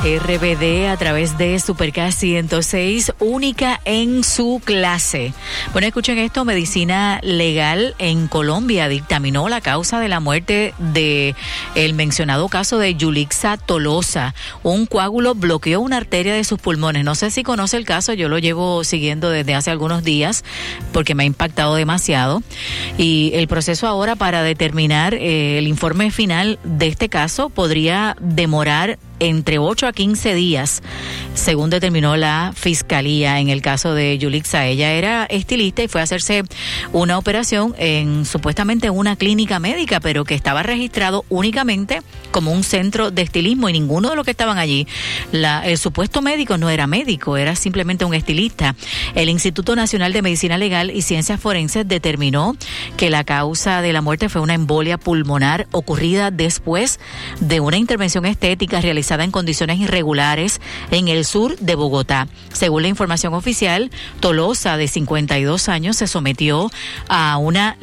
RBD a través de Supercast 106, única en su clase. Bueno, escuchen esto, Medicina Legal en Colombia dictaminó la causa de la muerte de el mencionado caso de Yulixa Tolosa. Un coágulo bloqueó una arteria de sus pulmones. No sé si conoce el caso, yo lo llevo siguiendo desde hace algunos días porque me ha impactado demasiado. Y el proceso ahora para determinar el informe final de este caso podría demorar entre 8 a 15 días, según determinó la fiscalía en el caso de Yulixa. Ella era estilista y fue a hacerse una operación en supuestamente una clínica médica, pero que estaba registrado únicamente como un centro de estilismo y ninguno de los que estaban allí, el supuesto médico no era médico, era simplemente un estilista. El Instituto Nacional de Medicina Legal y Ciencias Forenses determinó que la causa de la muerte fue una embolia pulmonar ocurrida después de una intervención estética realizada en condiciones irregulares en el sur de Bogotá. Según la información oficial, Tolosa, de 52 años, se sometió a una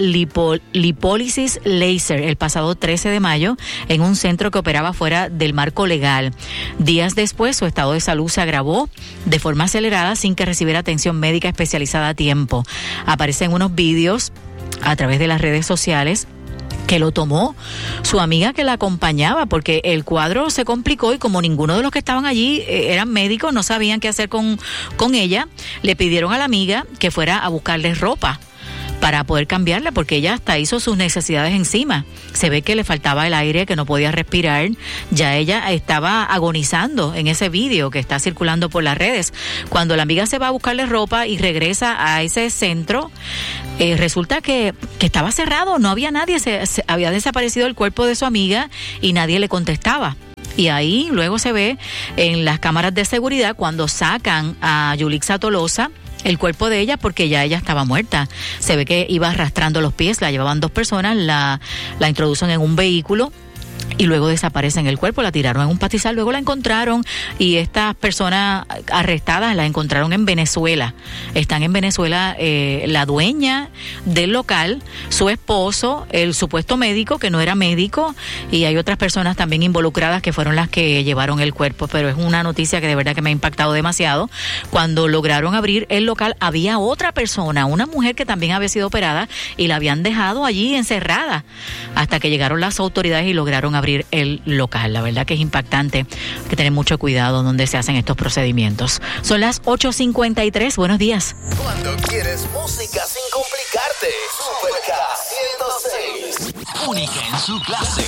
lipólisis láser el pasado 13 de mayo en un centro que operaba fuera del marco legal. Días después, su estado de salud se agravó de forma acelerada sin que recibiera atención médica especializada a tiempo. Aparecen unos vídeos a través de las redes sociales que lo tomó su amiga que la acompañaba, porque el cuadro se complicó y como ninguno de los que estaban allí eran médicos, no sabían qué hacer con ella, le pidieron a la amiga que fuera a buscarles ropa para poder cambiarla, porque ella hasta hizo sus necesidades encima. Se ve que le faltaba el aire, que no podía respirar. Ya ella estaba agonizando en ese vídeo que está circulando por las redes. Cuando la amiga se va a buscarle ropa y regresa a ese centro, resulta que estaba cerrado, no había nadie, se había desaparecido el cuerpo de su amiga y nadie le contestaba. Y ahí luego se ve en las cámaras de seguridad cuando sacan a Yulixa Tolosa el cuerpo de ella, porque ya ella estaba muerta. Se ve que iba arrastrando los pies, la llevaban dos personas, la introducen en un vehículo y luego desaparecen el cuerpo, la tiraron en un pastizal, luego la encontraron y estas personas arrestadas la encontraron en Venezuela. Están en Venezuela la dueña del local, su esposo, el supuesto médico que no era médico, y hay otras personas también involucradas que fueron las que llevaron el cuerpo. Pero es una noticia que de verdad que me ha impactado demasiado. Cuando lograron abrir el local había otra persona, una mujer que también había sido operada y la habían dejado allí encerrada hasta que llegaron las autoridades y lograron abrir el local. La verdad que es impactante. Hay que tener mucho cuidado donde se hacen estos procedimientos. Son las 8:53. Buenos días. Cuando quieres música sin complicarte, Supercast 106. Única en su clase.